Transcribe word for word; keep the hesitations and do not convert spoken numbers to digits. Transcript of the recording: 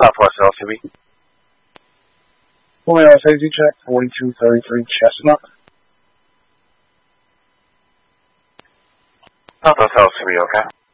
Southwest L C B. Romeo safety check, forty-two thirty-three Chestnut. Southwest L C B, okay.